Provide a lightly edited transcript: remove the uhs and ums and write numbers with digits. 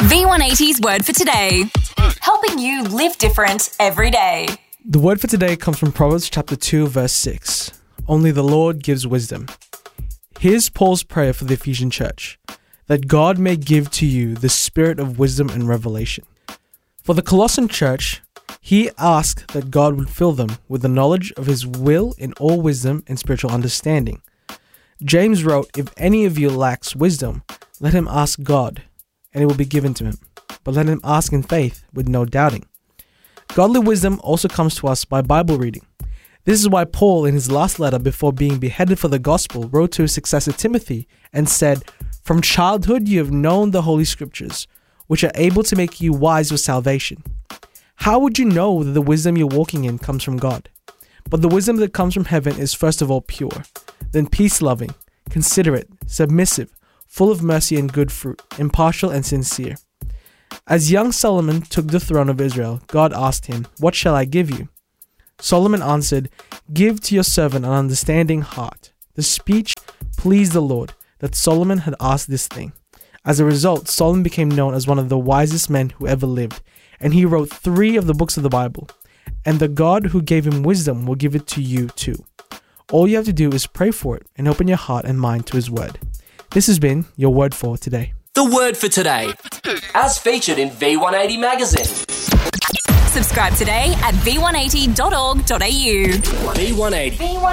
V180's word for today. Helping you live different every day. The word for today comes from Proverbs chapter 2, verse 6. Only the Lord gives wisdom. Here's Paul's prayer for the Ephesian church, that God may give to you the spirit of wisdom and revelation. For the Colossian church, he asked that God would fill them with the knowledge of his will in all wisdom and spiritual understanding. James wrote, "If any of you lacks wisdom, let him ask God, and it will be given to him. But let him ask in faith with no doubting." Godly wisdom also comes to us by Bible reading. This is why Paul, in his last letter before being beheaded for the gospel, wrote to his successor Timothy and said, "From childhood you have known the Holy Scriptures, which are able to make you wise for salvation." How would you know that the wisdom you're walking in comes from God? But the wisdom that comes from heaven is first of all pure, then peace-loving, considerate, submissive, full of mercy and good fruit, impartial and sincere. As young Solomon took the throne of Israel, God asked him, "What shall I give you?" Solomon answered, "Give to your servant an understanding heart." The speech pleased the Lord that Solomon had asked this thing. As a result, Solomon became known as one of the wisest men who ever lived, and he wrote 3 of the books of the Bible. And the God who gave him wisdom will give it to you too. All you have to do is pray for it and open your heart and mind to his word. This has been your word for today. The word for today, as featured in V180 magazine. Subscribe today at v180.org.au. V180.